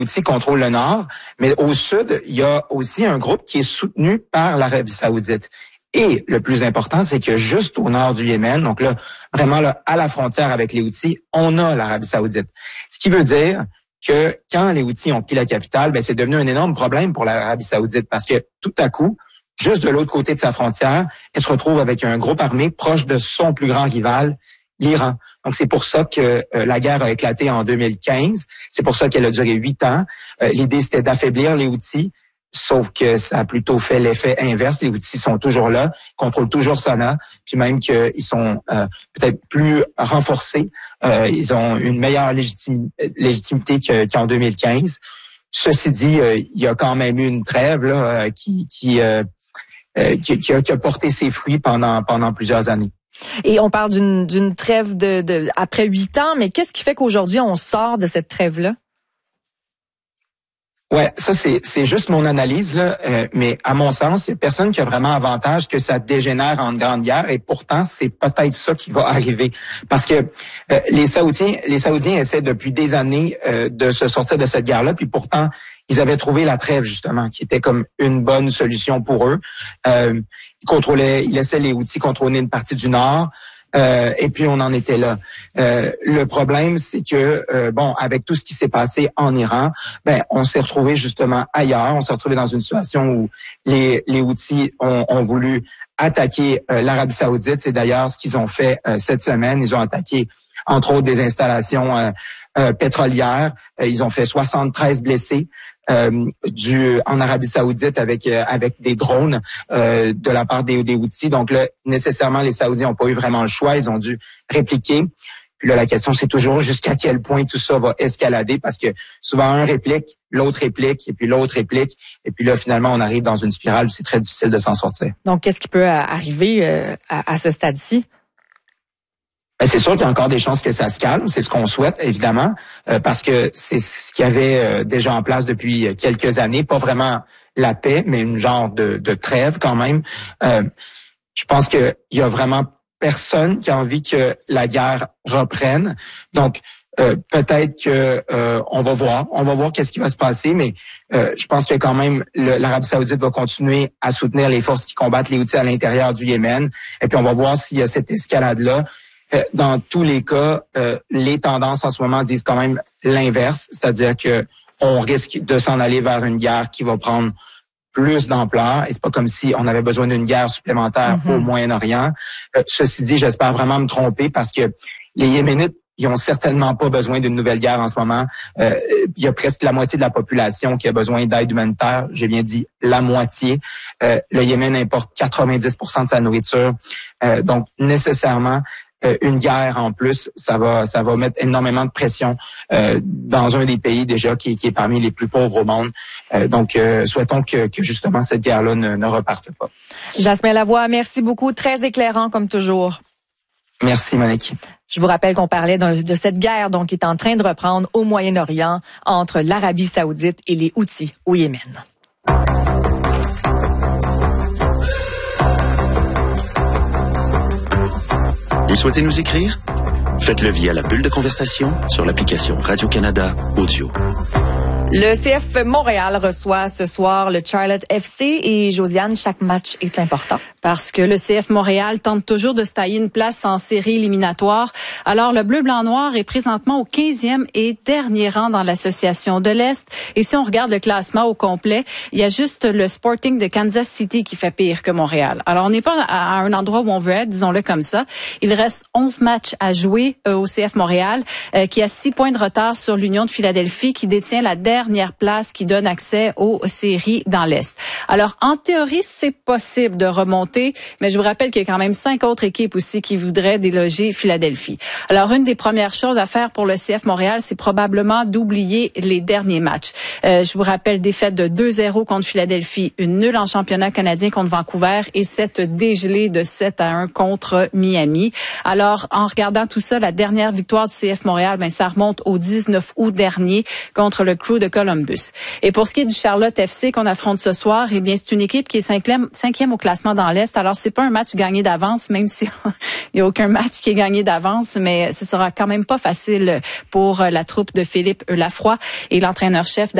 Houthis contrôlent le nord, mais au sud, il y a aussi un groupe qui est soutenu par l'Arabie saoudite. Et le plus important, c'est que juste au nord du Yémen, donc là, vraiment là, à la frontière avec les Houthis, on a l'Arabie saoudite. Ce qui veut dire que quand les Houthis ont pris la capitale, c'est devenu un énorme problème pour l'Arabie saoudite parce que tout à coup, juste de l'autre côté de sa frontière, elle se retrouve avec un groupe armé proche de son plus grand rival, l'Iran. Donc, c'est pour ça que la guerre a éclaté en 2015. C'est pour ça qu'elle a duré 8 ans. L'idée, c'était d'affaiblir les Houthis. Sauf que ça a plutôt fait l'effet inverse. Les Houthis sont toujours là, contrôlent toujours Sanaa, puis même qu'ils sont peut-être plus renforcés. Ils ont une meilleure légitimité qu'en 2015. Ceci dit, il y a quand même eu une trêve là, qui a porté ses fruits pendant plusieurs années. Et on parle d'une trêve de après 8 ans, mais qu'est-ce qui fait qu'aujourd'hui on sort de cette trêve-là? Ouais, ça c'est juste mon analyse là, mais à mon sens, il y a personne qui a vraiment avantage que ça dégénère en grande guerre, et pourtant c'est peut-être ça qui va arriver, parce que les Saoudiens essaient depuis des années de se sortir de cette guerre-là, puis pourtant ils avaient trouvé la trêve justement, qui était comme une bonne solution pour eux. Ils laissaient les Houthis contrôler une partie du nord. Et puis on en était là. Le problème, c'est que avec tout ce qui s'est passé en Iran, on s'est retrouvé justement ailleurs. On s'est retrouvé dans une situation où les Houthis ont voulu attaquer l'Arabie saoudite. C'est d'ailleurs ce qu'ils ont fait cette semaine. Ils ont attaqué entre autres des installations pétrolières. Ils ont fait 73 blessés en Arabie saoudite avec des drones de la part des Houthis. Donc là, nécessairement, les Saoudiens n'ont pas eu vraiment le choix. Ils ont dû répliquer. Puis là, la question, c'est toujours jusqu'à quel point tout ça va escalader, parce que souvent un réplique, l'autre réplique, et puis l'autre réplique. Et puis là, finalement, on arrive dans une spirale où c'est très difficile de s'en sortir. Donc, qu'est-ce qui peut arriver à ce stade-ci? C'est sûr qu'il y a encore des chances que ça se calme, c'est ce qu'on souhaite évidemment, parce que c'est ce qu'il y avait déjà en place depuis quelques années, pas vraiment la paix, mais une genre de trêve quand même. Je pense qu'il y a vraiment personne qui a envie que la guerre reprenne, donc peut-être que on va voir qu'est-ce qui va se passer, mais je pense que quand même l'Arabie saoudite va continuer à soutenir les forces qui combattent les Houthis à l'intérieur du Yémen, et puis on va voir s'il y a cette escalade-là. Dans tous les cas, les tendances en ce moment disent quand même l'inverse, c'est-à-dire que on risque de s'en aller vers une guerre qui va prendre plus d'ampleur, et c'est pas comme si on avait besoin d'une guerre supplémentaire au Moyen-Orient. Ceci dit, j'espère vraiment me tromper, parce que les Yéménites, ils ont certainement pas besoin d'une nouvelle guerre en ce moment. Il y a presque la moitié de la population qui a besoin d'aide humanitaire. J'ai bien dit la moitié. Le Yémen importe 90% de sa nourriture. Donc, nécessairement, une guerre en plus, ça va mettre énormément de pression dans un des pays déjà qui est parmi les plus pauvres au monde. Donc, souhaitons que justement cette guerre-là ne reparte pas. Jasmin Lavoie, merci beaucoup. Très éclairant comme toujours. Merci, Monique. Je vous rappelle qu'on parlait de cette guerre donc qui est en train de reprendre au Moyen-Orient entre l'Arabie saoudite et les Houthis au Yémen. Vous souhaitez nous écrire? Faites-le via la bulle de conversation sur l'application Radio-Canada Audio. Le CF Montréal reçoit ce soir le Charlotte FC et Josiane, chaque match est important. Parce que le CF Montréal tente toujours de se tailler une place en série éliminatoire. Alors, le bleu-blanc-noir est présentement au 15e et dernier rang dans l'association de l'Est. Et si on regarde le classement au complet, il y a juste le Sporting de Kansas City qui fait pire que Montréal. Alors, on n'est pas à un endroit où on veut être, disons-le comme ça. Il reste 11 matchs à jouer au CF Montréal, qui a 6 points de retard sur l'Union de Philadelphie, qui détient la dernière place qui donne accès aux séries dans l'Est. Alors, en théorie, c'est possible de remonter, mais je vous rappelle qu'il y a quand même 5 autres équipes aussi qui voudraient déloger Philadelphie. Alors, une des premières choses à faire pour le CF Montréal, c'est probablement d'oublier les derniers matchs. Je vous rappelle défaite de 2-0 contre Philadelphie, une nulle en championnat canadien contre Vancouver et cette dégelée de 7-1 contre Miami. Alors, en regardant tout ça, la dernière victoire du CF Montréal, ça remonte au 19 août dernier contre le Crew de Columbus. Et pour ce qui est du Charlotte FC qu'on affronte ce soir, c'est une équipe qui est 5e au classement dans l'Est. l'Est. Alors, c'est pas un match gagné d'avance, même si il y a aucun match qui est gagné d'avance, mais ce sera quand même pas facile pour la troupe de Philippe Lafroy et l'entraîneur-chef